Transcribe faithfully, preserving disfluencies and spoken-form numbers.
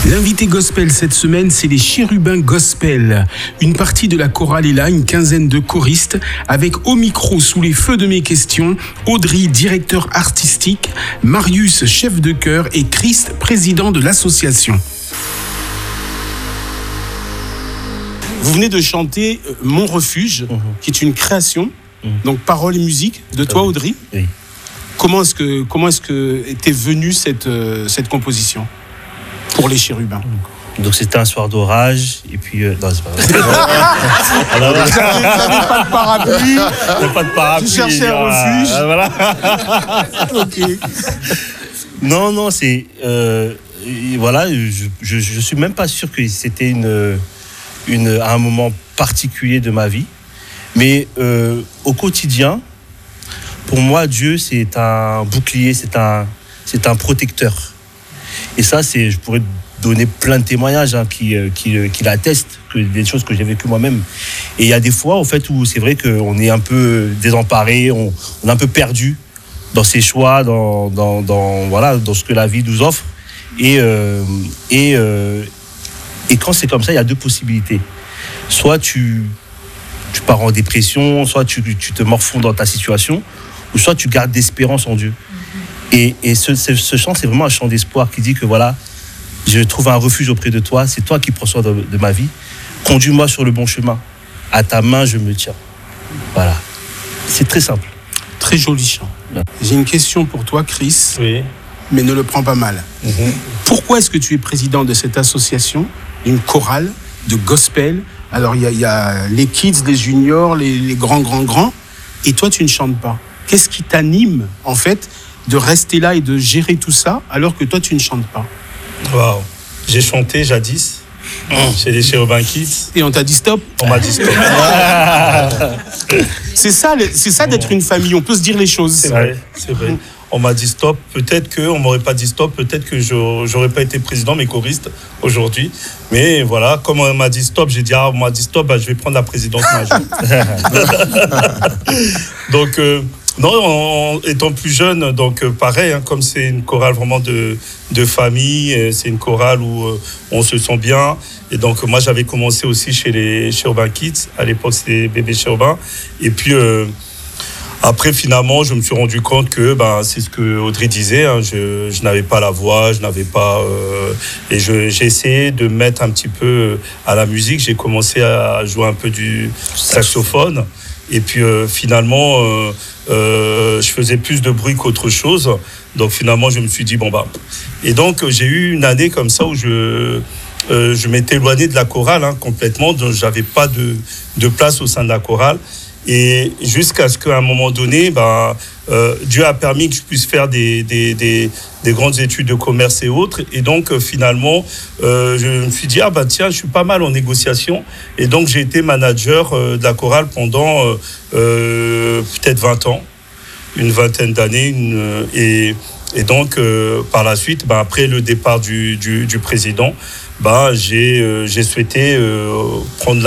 L'invité gospel cette semaine, c'est les Chérubins Gospel. Une partie de la chorale est là, une quinzaine de choristes, avec au micro, sous les feux de mes questions, Audrey, directeur artistique, Marius, chef de chœur, et Christ, président de l'association. Vous venez de chanter « Mon refuge mmh. », qui est une création, mmh. donc paroles et musique, de toi, Audrey. Oui. Comment est-ce que, comment est-ce que était venue cette, euh, cette composition pour les Chérubins? Donc c'était un soir d'orage, et puis... Euh, non, c'est pas vrai. Alors, vous n'avez pas de parapluie. Pas de parapluie. Je cherchais un refuge. Ah, voilà. Ok. Non, non, c'est... Euh, voilà, je, je, je suis même pas sûr que c'était une, une, à un moment particulier de ma vie. Mais euh, au quotidien, pour moi, Dieu, c'est un bouclier, c'est un, c'est un protecteur. Et ça, c'est, je pourrais donner plein de témoignages hein, qui, qui, qui l'attestent, que des choses que j'ai vécues moi-même. Et il y a des fois, en fait, où c'est vrai qu'on est un peu désemparé, on, on est un peu perdu dans ses choix, dans, dans, dans, voilà, dans ce que la vie nous offre. Et, euh, et, euh, et quand c'est comme ça, il y a deux possibilités. Soit tu, tu pars en dépression, soit tu, tu te morfonds dans ta situation, ou soit tu gardes d'espérance en Dieu. Et, et ce, ce, ce chant, c'est vraiment un chant d'espoir qui dit que voilà, je trouve un refuge auprès de toi, c'est toi qui prends soin de, de ma vie, conduis-moi sur le bon chemin, à ta main je me tiens. Voilà, c'est très simple. Très joli chant. Ouais. J'ai une question pour toi, Chris, oui. mais ne le prends pas mal. Mm-hmm. Pourquoi est-ce que tu es président de cette association, une chorale de gospel? Alors il y, y a les kids, les juniors, les, les grands, grands, grands, et toi tu ne chantes pas. Qu'est-ce qui t'anime, en fait, de rester là et de gérer tout ça, alors que toi, tu ne chantes pas? Waouh. J'ai chanté jadis, mmh. chez les Chérubins Kids. Et on t'a dit stop? On m'a dit stop. c'est ça, c'est ça d'être une famille, on peut se dire les choses. C'est vrai, c'est vrai. On m'a dit stop, peut-être qu'on m'aurait pas dit stop, peut-être que je n'aurais pas été président, mais choriste aujourd'hui. Mais voilà, comme on m'a dit stop, j'ai dit, ah, on m'a dit stop, bah, je vais prendre la présidence un jour. Donc, euh, non, en étant plus jeune, donc euh, pareil, hein, comme c'est une chorale vraiment de, de famille, euh, c'est une chorale où euh, on se sent bien. Et donc, moi, j'avais commencé aussi chez les Chérubins Kids. À l'époque, c'était Bébé Chérubin. Et puis... Euh, Après, finalement, je me suis rendu compte que ben, c'est ce que Audrey disait. Hein, je, je n'avais pas la voix, je n'avais pas... Euh, et je, j'ai essayé de me mettre un petit peu à la musique. J'ai commencé à jouer un peu du saxophone. Et puis, euh, finalement, euh, euh, je faisais plus de bruit qu'autre chose. Donc, finalement, je me suis dit, bon, bah... Et donc, j'ai eu une année comme ça où je... Euh, je m'étais éloigné de la chorale hein, complètement. Donc, je n'avais pas de, de place au sein de la chorale. Et jusqu'à ce qu'à un moment donné, bah, euh, Dieu a permis que je puisse faire des, des, des, des grandes études de commerce et autres. Et donc, euh, finalement, euh, je me suis dit, ah bah tiens, je suis pas mal en négociation. Et donc, j'ai été manager euh, de la chorale pendant euh, euh, peut-être vingt ans, une vingtaine d'années. Une, et, et donc, euh, par la suite, bah, après le départ du, du, du président, bah, j'ai, euh, j'ai souhaité euh, prendre la